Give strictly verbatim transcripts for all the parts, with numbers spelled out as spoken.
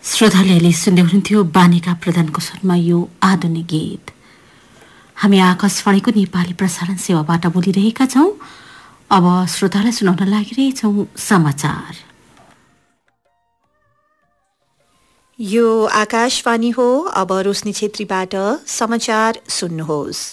श्रोताले सुन्दै हुनुहुन्थ्यो बानिका प्रधानको स्वरमा यो आधुनिक गीत। हामी आकाशवाणीको नेपाली प्रसारण सेवाबाट बोलिरहेका छौं। अब श्रोतालाई सुनाउन लागिरहेछौं समाचार। यो आकाशवाणी हो। अब रोशनी छेत्रीबाट समाचार सुन्नुहोस्।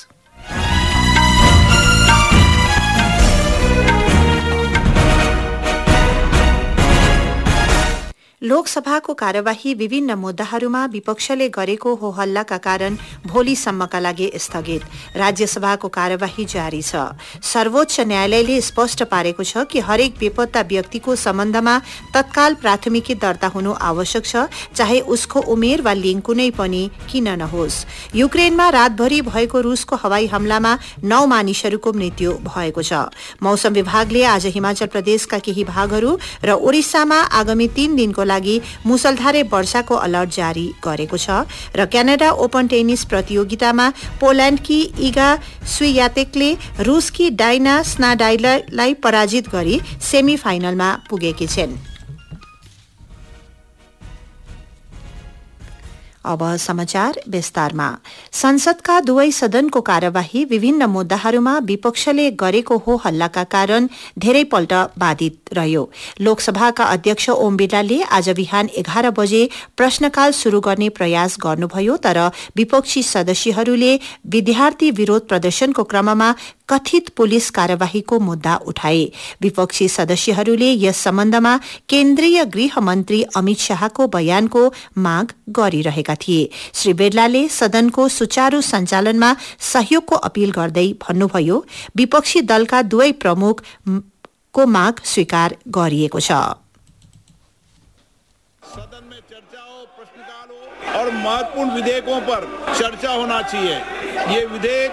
लोकसभाको कार्यवाही विभिन्न मुद्दाहरूमा विपक्षले गरेको हो हल्लाका कारण भोलिसम्मका लागि स्थगित। राज्यसभाको कार्यवाही जारी छ। सर्वोच्च न्यायालयले स्पष्ट पारेको छ कि हरेक बेपत्ता व्यक्तिको सम्बन्धमा तत्काल प्राथमिकी दर्ता हुनु आवश्यक छ, चाहे उसको उमेर वा लिङ्ग कुनै पनि किन नहोस्। युक्रेनमा रातभरि भएको रुसको हवाई हमलामा नौ मानिसहरूको मृत्यु भएको छ। मौसम विभागले आज हिमाचल प्रदेशका केही भागहरू र ओडिसामा आगामी तीन दिनको लागि मुसलधारे वर्षाको अलर्ट जारी गरेको छ। र क्यानाडा ओपन टेनिस प्रतियोगितामा पोल्यान्डकी इगा स्वियातेकले रुसकी डाइना स्नाडाइलाई पराजित गरी सेमी फाइनलमा पुगेकी छिन्। अब समाचार विस्तारमा। संसदका दुवै सदनको कार्यवाही विभिन्न मुद्दाहरूमा विपक्षले गरेको हो हल्लाका कारण धेरैपल्ट बाधित रह्यो। लोकसभाका अध्यक्ष ओम बिरलाले आज बिहान एघार बजे प्रश्नकाल शुरू गर्ने प्रयास गर्नुभयो, तर विपक्षी सदस्यहरूले विद्यार्थी विरोध प्रदर्शनको क्रममा कथित पुलिस कार्यवाहीको मुद्दा उठाए। विपक्षी सदस्यहरूले यस सम्बन्धमा केन्द्रीय गृह मन्त्री अमित शाहको बयानको माग गरिरहेका थिए। श्री बिरलाले सदनको सुचारू सञ्चालनमा सहयोगको अपील गर्दै भन्नुभयो, विपक्षी दलका दुवै प्रमुखको माग स्वीकार गरिएको छ। सदन में चर्चा हो, प्रश्नकाल हो और महत्वपूर्ण विधेयकों पर चर्चा होना चाहिए। ये विधेयक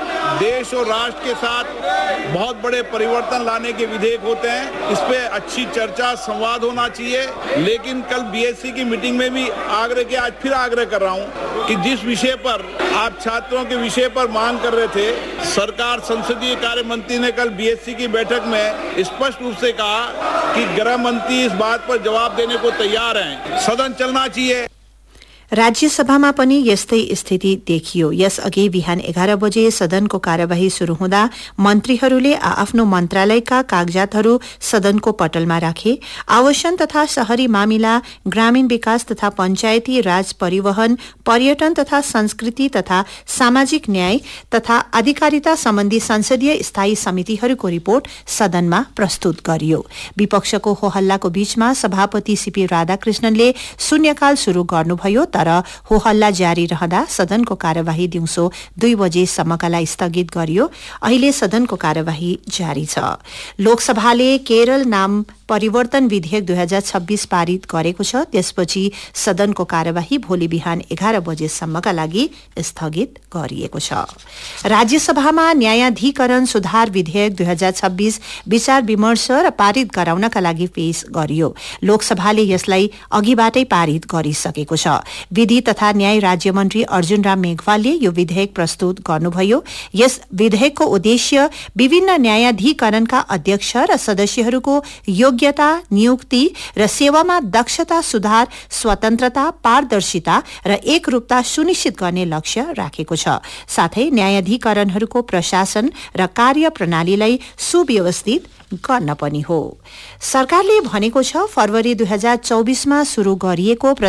देश और राष्ट्र के साथ बहुत बड़े परिवर्तन लाने के विधेयक होते हैं। इस पे अच्छी चर्चा संवाद होना चाहिए। लेकिन कल बीएससी की मीटिंग में भी आग्रह किया, आज फिर आग्रह कर रहा हूं कि जिस विषय पर आप छात्रों के विषय पर मांग कर रहे थे, सरकार संसदीय कार्य मंत्री ने कल बीएससी की बैठक में स्पष्ट रूप से कहा कि गृह मंत्री इस बात पर जवाब देने को तैयार हैं। सदन चलना चाहिए। राज्यसभामा पनि यस्तै स्थिति देखियो। यसअघि बिहान एघार बजे सदनको कार्यवाही शुरू हुँदा मन्त्रीहरूले आफ्नो मन्त्रालयका कागजातहरू सदनको पटलमा राखे। आवासन तथा शहरी मामिला, ग्रामीण विकास तथा पञ्चायती राज, परिवहन, पर्यटन तथा संस्कृति तथा सामाजिक न्याय तथा अधिकारिता सम्बन्धी संसदीय स्थायी समितिहरूको रिपोर्ट सदनमा प्रस्तुत गरियो। विपक्षको हो हल्लाको बीचमा सभापति सीपी राधाकृष्णनले शून्यकाल शुरू गर्नुभयो, तर हो हल्ला जारी रहँदा सदनको कार्यवाही दिउँसो दुई बजेसम्मका लागि स्थगित गरियो। अहिले सदनको कार्यवाही जारी छ। लोकसभाले केरल नाम परिवर्तन विधेयक दुई हजार छब्बीस पारित गरेको छ। त्यसपछि सदनको कार्यवाही भोलि बिहान एघार बजेसम्मका लागि स्थगित गरिएको छ। राज्यसभामा न्यायाधिकरण सुधार विधेयक दुई हजार छब्बीस विचार विमर्श र पारित गराउनका लागि पेश गरियो। लोकसभाले यसलाई अघिबाटै पारित गरिसकेको छ। विधि तथा न्याय राज्यमन्त्री अर्जुन राम मेघवालले यो विधेयक प्रस्तुत गर्नुभयो। यस विधेयकको उद्देश्य विभिन्न न्यायाधिकरणका अध्यक्ष र सदस्यहरूको योग्यता, नियुक्ति र सेवामा दक्षता सुधार, स्वतन्त्रता, पारदर्शिता र एकरूपता सुनिश्चित गर्ने लक्ष्य राखेको छ। साथै न्यायाधिकरणहरूको प्रशासन र कार्यप्रणालीलाई सुव्यवस्थित गर्न पनि हो। सरकारले भनेको छ फरवरी दुई हजार चौबीसमा शुरू गरिएको